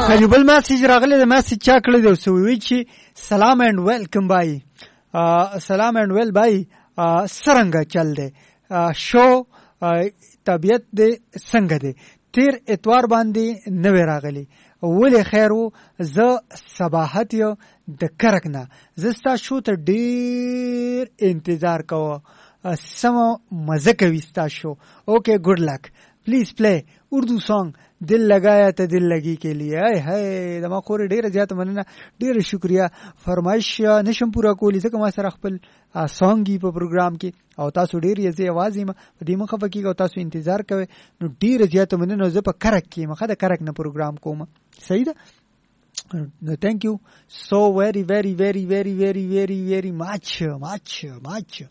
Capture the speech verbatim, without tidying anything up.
یو بل میسج راغلی د میسج چا کړی دی سو وی چې سلام اینڈ ویلکم بای سلام اینڈ ویل بای سرنګ چل دی شو طبیعت دی څنګه دی تیر اتوار باندې نوې راغلی ولې خیر وو زه صباحت یو د کرک نه زه ستا شو ته ډیر انتظار کوم سم مزه کوي ستا شو اوکے گڈ لک پلیز پلے اردو سانگ دل لگایا ته دل لگی کے لیے اے ہے دما خور ډیره زیات مننه ډیره شکریا فرمایش نشم پورا کولی ځکه ما سره خپل سانګي په پروګرام کې او تاسو ډیر یې زی आवाज یې په دې مخه پکې او تاسو انتظار کوئ نو ډیره زیات مننه زه په کرک کې مخه د کرک نه پروګرام کوم صحیح ده No, thank you so very, very, very, very, very, very, very much, much, much.